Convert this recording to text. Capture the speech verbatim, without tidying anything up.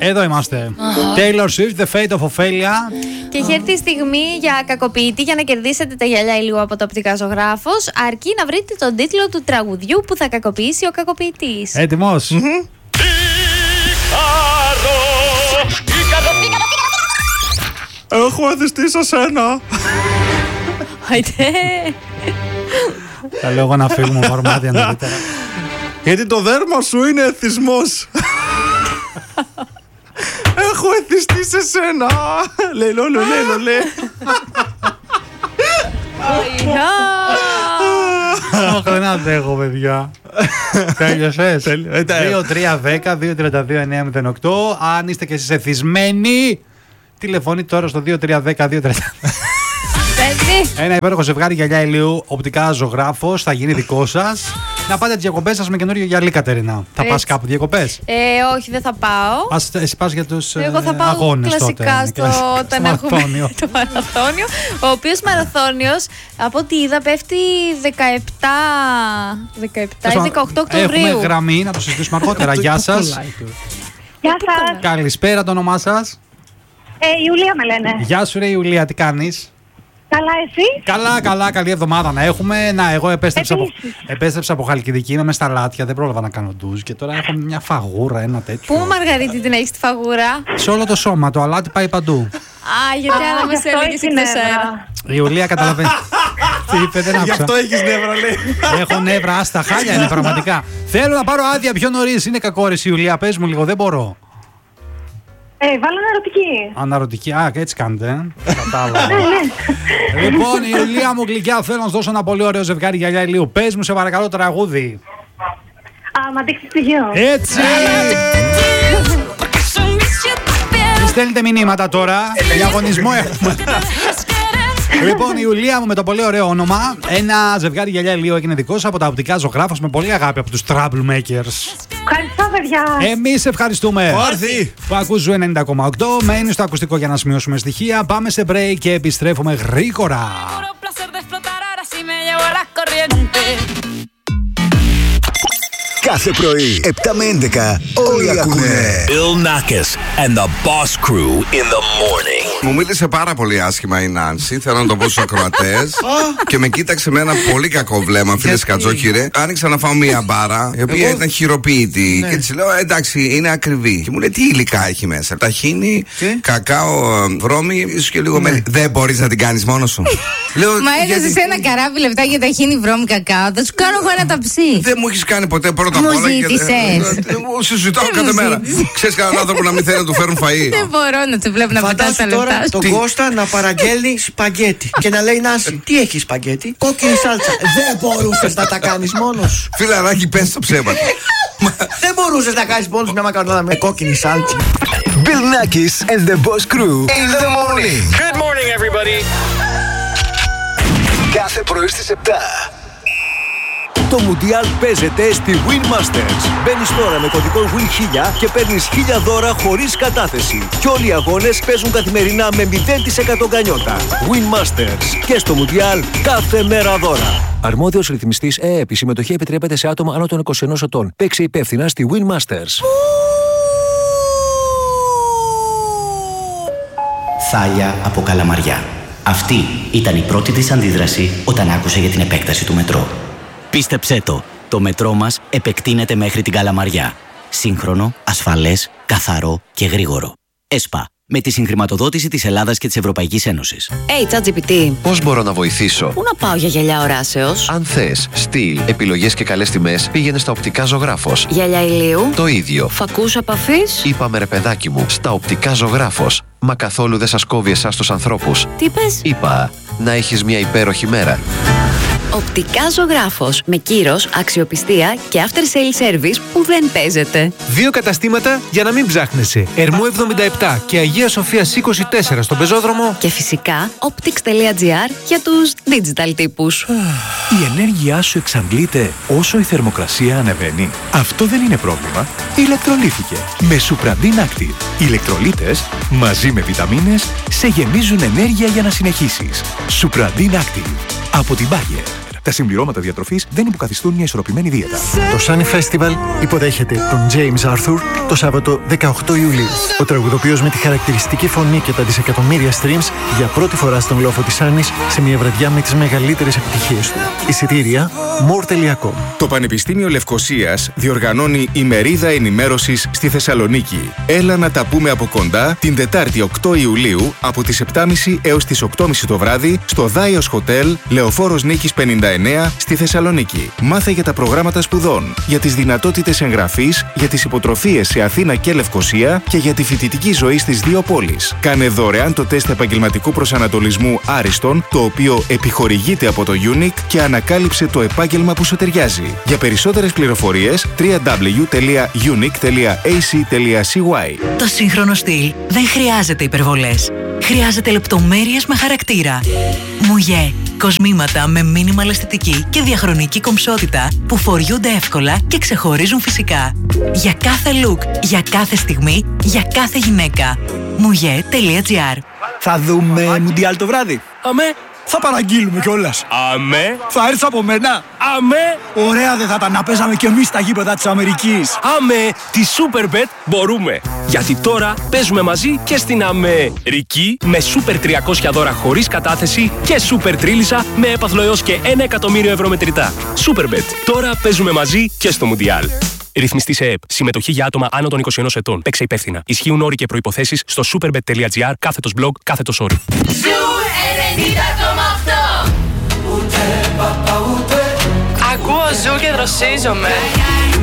Εδώ είμαστε. uh-huh. Taylor Swift, The Fate of Ophelia. Και έχει έρθει η στιγμή για κακοποιητή για να κερδίσετε τα γυαλιά ηλίου από το Οπτικά Ζωγράφος. Αρκεί να βρείτε τον τίτλο του τραγουδιού που θα κακοποιήσει ο κακοποιητής. Έτοιμος? Mm-hmm. Έχω εθιστεί σε σένα. Άιτε. Θα λέω εγώ να φύγουμε φορμάτια νωρίτερα. Γιατί το δέρμα σου είναι εθισμός. Έχω εθιστεί σε σένα. Λέει λόλο, λέει λόλε. Όχι, δεν αντέχω, παιδιά. Τέλειωσες? δύο τρία δέκα δύο τριάντα δύο εννιά μηδέν οκτώ. Αν είστε και εσείς εθισμένοι, τηλεφωνείτε τώρα στο δύο τρία δέκα δύο τριάντα δύο. Ένα υπέροχο ζευγάρι γυαλιά ηλίου Οπτικά Ζωγράφος θα γίνει δικό σας. Να πάτε τις διακοπές σας με καινούριο γυαλί, Κατερίνα. Θα πας κάπου διακοπές? Ε, όχι, δεν θα πάω. Ας, εσύ πας για τους Εγώ θα πάω αγώνες κλασικά τότε, στο, όταν έχουμε το μαραθώνιο. Ο οποίος μαραθώνιος, από ό,τι είδα, πέφτει δεκαεπτά ή δεκαοκτώ Οκτωβρίου. Έχουμε γραμμή, να το συζητήσουμε αργότερα. Γεια σας. Γεια σας. Καλησπέρα, το όνομά σας? Ε, Ιουλία με λένε. Γεια σου ρε Ιουλία, τι κάνεις? Καλά, εσύ? Καλά, καλά, καλή εβδομάδα να έχουμε. Να, εγώ επέστρεψα από, επέστρεψα από Χαλκιδική, είμαι μες στα Λάτια, δεν πρόλαβα να κάνω ντουζ και τώρα έχω μια φαγούρα, ένα τέτοιο. Πού, Μαργαρίτη, την έχεις τη φαγούρα? Σε όλο το σώμα, το αλάτι πάει παντού. Α, γιατί άρα μας έλεγες εκτός αέρα. Η Ιουλία καταλαβαίνει. Τι είπε, δεν άκουσα. Γι' αυτό έχεις νεύρα, λέει. Έχω νεύρα, άστα χάλια είναι πραγματικά. Θέλω να πάρω άδεια πιο νωρίς, είναι κακόρης η Ιουλία, πες μου λίγο, δεν μπορώ. Ε, βάλω αναρωτική. Αναρωτική, α, και έτσι κάνετε, ε. Κατάλαβα. Λοιπόν, η Ιουλία μου γλυκιά, θέλω να σου δώσω ένα πολύ ωραίο ζευγάρι γυαλιά ηλίου. Πες μου, σε παρακαλώ, τραγούδι. Α, μ' αντίξεις ψυγείο. Έτσι! Στέλνετε μηνύματα τώρα, διαγωνισμό έχουμε. Λοιπόν, η Ιουλία μου με το πολύ ωραίο όνομα. Ένα ζευγάρι γυαλιά ηλίου έγινε δικό σου από τα Οπτικά Ζωγράφος με πολύ αγάπη από τους Troublemakers. Ευχαριστώ, παιδιά. Εμείς ευχαριστούμε. Όρθι. Που ακούς ενενήντα κόμμα οκτώ. Μένει στο ακουστικό για να σημειώσουμε στοιχεία. Πάμε σε break και επιστρέφουμε γρήγορα. Κάθε πρωί, επτά με έντεκα, όλοι ακούνε Bill Nackis and the Boss Crew in the morning. Μου μίλησε πάρα πολύ άσχημα η Νάνση, θέλω να το πω στους ακροατές. Και με κοίταξε με ένα πολύ κακό βλέμμα, φίλε Σκατζόχυρε. Άνοιξα να φάω μία μπάρα, η οποία ήταν χειροποίητη. Ναι. Και της λέω, εντάξει, είναι ακριβή. Και μου λέει, τι υλικά έχει μέσα? Ταχίνι, κακάο, βρώμη, ίσως και λίγο μέλι. Δεν μπορείς να την κάνεις μόνος σου? Λέω, μα έδωσες γιατί... ένα καράβι λεπτά για ταχίνι, βρώμη, κακάο. Θα σου κάνω εγώ ένα ταψί. Δεν μου έχεις κάνει ποτέ πρώτα. Μου ζήτησες. Σου ζητάω κάθε μέρα. Ξέρεις κανέναν άνθρωπο να μην θέλει να του φέρουν φαΐ? Δεν μπορώ να του βλέπω να πετάς τα λεπτά. Φαντάσου τώρα τον Κώστα να παραγγέλνει σπαγκέτι και να λέει, Νάση, τι έχει σπαγκέτι? Κόκκινη σάλτσα. Δεν μπορούσες να τα κάνεις μόνος? Φιλαράκι, πες το ψέμα. Δεν μπορούσες να κάνεις μόνος μια μακαρονάδα με κόκκινη σάλτσα? Bill Nackis and the Boss Crew in the morning. Good morning, everybody. Κάθε πρωί στις επτά. Το Μουντιάλ παίζεται στη Win Masters. Μπαίνεις τώρα με κωδικό Win χίλια και παίρνεις χίλια δώρα χωρίς κατάθεση. Και όλοι οι αγώνες παίζουν καθημερινά με μηδέν τοις εκατό γκανιότα. Win Masters. Και στο Μουντιάλ κάθε μέρα δώρα. Αρμόδιος ρυθμιστής ΕΕΠ. Η συμμετοχή επιτρέπεται σε άτομα άνω των είκοσι ενός ετών. Παίξε υπεύθυνα στη Win Masters. Θάλια από Καλαμαριά. Αυτή ήταν η πρώτη της αντίδραση όταν άκουσε για την επέκταση του μετρό. Πίστεψέ το, το μετρό μας επεκτείνεται μέχρι την Καλαμαριά. Σύγχρονο, ασφαλές, καθαρό και γρήγορο. ΕΣΠΑ, με τη συγχρηματοδότηση της Ελλάδας και της Ευρωπαϊκής Ένωσης. Hey, ChatGPT. Πώς μπορώ να βοηθήσω? Πού να πάω για γυαλιά οράσεως? Αν θες, στυλ, επιλογές και καλές τιμές, πήγαινε στα Οπτικά Ζωγράφος. Γυαλιά ηλίου. Το ίδιο. Φακούς επαφής. Είπαμε ρε παιδάκι μου, στα Οπτικά Ζωγράφος. Μα καθόλου δεν σας κόβει εσάς τους ανθρώπους. Τι πες? Είπα, να έχεις μια υπέροχη μέρα. Οπτικά Ζωγράφος. Με κύρος, αξιοπιστία και after sale service που δεν παίζεται. Δύο καταστήματα για να μην ψάχνεσαι. Ερμού εβδομήντα επτά και Αγία Σοφίας είκοσι τέσσερα στον πεζόδρομο. Και φυσικά optics τελεία gr για τους digital τύπους. Η ενέργειά σου εξαντλείται όσο η θερμοκρασία ανεβαίνει. Αυτό δεν είναι πρόβλημα. Ηλεκτρολίθηκε με Supradin Active. Οι ηλεκτρολίτες μαζί με βιταμίνες σε γεμίζουν ενέργεια για να συνεχίσεις. Supradin Active από την Bayer. Τα συμπληρώματα διατροφής δεν υποκαθιστούν μια ισορροπημένη δίαιτα. Το Sunny Festival υποδέχεται τον James Arthur το Σάββατο δεκαοκτώ Ιουλίου. Ο τραγουδοποιός με τη χαρακτηριστική φωνή και τα δισεκατομμύρια streams για πρώτη φορά στον λόφο της Άννης σε μια βραδιά με τις μεγαλύτερες επιτυχίες του. Εισιτήρια more τελεία com. Το Πανεπιστήμιο Λευκωσίας διοργανώνει ημερίδα ενημέρωσης στη Θεσσαλονίκη. Έλα να τα πούμε από κοντά την Τετάρτη οκτώ Ιουλίου από τις επτά και μισή έως τις οκτώ και μισή το βράδυ στο Δάιος Hotel, Λεωφόρος Νίκης πενήντα εννέα στη Θεσσαλονίκη. Μάθε για τα προγράμματα σπουδών, για τις δυνατότητες εγγραφής, για τις υποτροφίες σε Αθήνα και Λευκωσία και για τη φοιτητική ζωή στις δύο πόλεις. Κάνε δωρεάν το τεστ επαγγελματικού προσανατολισμού Άριστον, το οποίο επιχορηγείται από το Unique και ανακάλυψε το επάγγελμα που σου ταιριάζει. Για περισσότερες πληροφορίες double-u double-u double-u τελεία unique τελεία a c τελεία c y. Το σύγχρονο στυλ δεν χρειάζεται υπερβολές. Χρειάζεται λεπτομέρειες με χαρακτήρα. Μουγέ. Κοσμήματα με μίνιμαλ αισθητική και διαχρονική κομψότητα που φοριούνται εύκολα και ξεχωρίζουν φυσικά. Για κάθε look, για κάθε στιγμή, για κάθε γυναίκα. μουγέ τελεία τζι άρ. Θα δούμε Μουντιάλ το βράδυ. Αμέ. Θα παραγγείλουμε κιόλας. Αμέ. Θα έρθεις από μένα. Αμέ. Ωραία δεν θα ήταν να παίζαμε κι εμείς στα γήπεδα της Αμερικής. Αμέ. Τη Superbet μπορούμε. Γιατί τώρα παίζουμε μαζί και στην Αμερική με Super τριακόσια δώρα χωρίς κατάθεση και Super Τρίλισσα με έπαθλο έως και ένα εκατομμύριο ευρώ μετρητά. Superbet. Τώρα παίζουμε μαζί και στο Μουντιάλ. Ρυθμιστή σε ΕΕΠ. Συμμετοχή για άτομα άνω των είκοσι ενός ετών. Παίξε υπεύθυνα. Ισχύουν όροι και προϋποθέσεις στο superbet τελεία τζι άρ κάθετος blog κάθετος όροι. Ακούω Ζου και δροσίζομαι.